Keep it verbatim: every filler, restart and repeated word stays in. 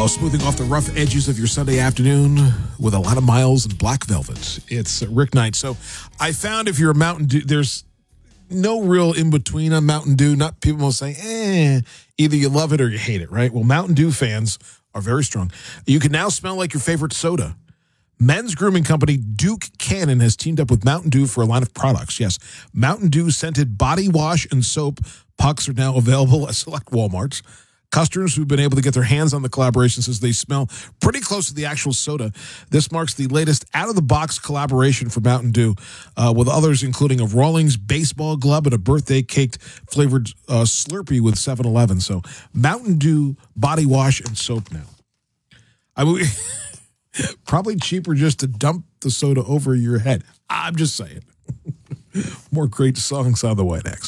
Oh, smoothing off the rough edges of your Sunday afternoon with a lot of miles and black velvet. It's Rick Knight. So I found if you're a Mountain Dew, there's no real in-between on Mountain Dew. Not people will say, eh, either you love it or you hate it, right? Well, Mountain Dew fans are very strong. You can now smell like your favorite soda. Men's grooming company Duke Cannon has teamed up with Mountain Dew for a line of products. Yes, Mountain Dew scented body wash and soap pucks are now available at select Walmarts. Customers who've been able to get their hands on the collaboration says they smell pretty close to the actual soda. This marks the latest out-of-the-box collaboration for Mountain Dew, uh, with others including a Rawlings baseball glove and a birthday cake flavored uh, Slurpee with seven eleven. So Mountain Dew body wash and soap now. I mean, probably cheaper just to dump the soda over your head. I'm just saying. More great songs on the way next.